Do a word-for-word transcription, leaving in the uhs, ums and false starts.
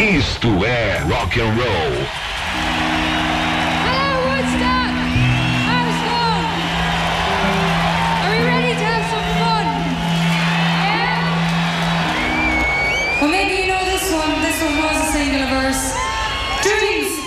Isto é rock and roll. Hello, Woodstock! How's it going? Are we ready to have some fun? Yeah? Well, maybe you know this one. This one was a single verse. Dreams!